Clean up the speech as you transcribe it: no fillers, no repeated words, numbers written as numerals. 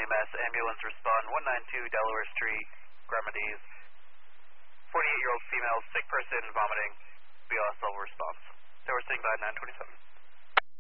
EMS, ambulance respond, 192 Delaware Street, Grenadiers. 48-year-old female, sick person, vomiting. BLS level response. So we're seeing by 927.